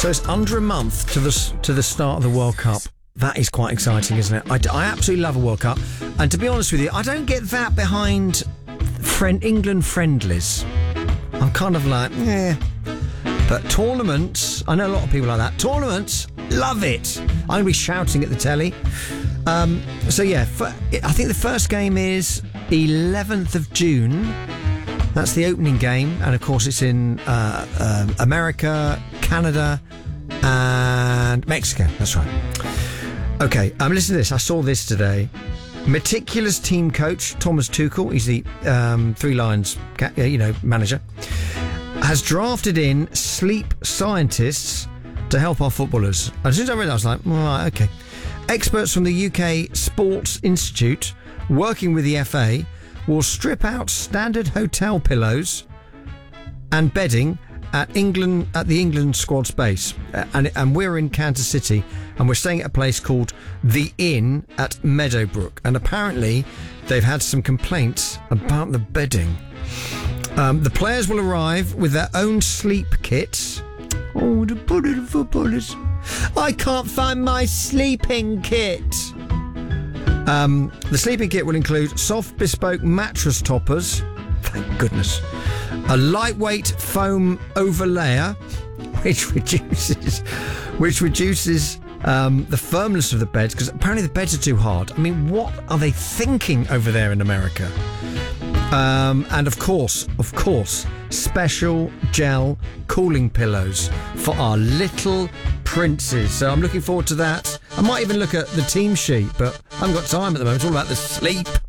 So it's under a month to the start of the World Cup. That is quite exciting, isn't it? I absolutely love a World Cup. And to be honest with you, I don't get that behind England friendlies. I'm kind of like, But tournaments, I know a lot of people like that. Tournaments, love it. I'm going to be shouting at the telly. I think the first game is 11th of June. That's the opening game. And of course, it's in America, Canada, and Mexico. That's right. Okay, listen to this. I saw this today. Meticulous team coach Thomas Tuchel, he's the Three Lions, manager, has drafted in sleep scientists to help our footballers. And as soon as I read that, I was like, right, okay. Experts from the UK Sports Institute, working with the FA, will strip out standard hotel pillows and bedding at the England squad's base, and we're in Kansas City, and we're staying at a place called The Inn at Meadowbrook, and apparently they've had some complaints about the bedding. The players will arrive with their own sleep kits. Oh, the bullet footballers! I can't find my sleeping kit. The sleeping kit will include soft bespoke mattress toppers. Thank goodness. A lightweight foam overlayer, which reduces the firmness of the beds, because apparently the beds are too hard. I mean, what are they thinking over there in America? And of course, special gel cooling pillows for our little princes. So I'm looking forward to that. I might even look at the team sheet, but I haven't got time at the moment. It's all about the sleep.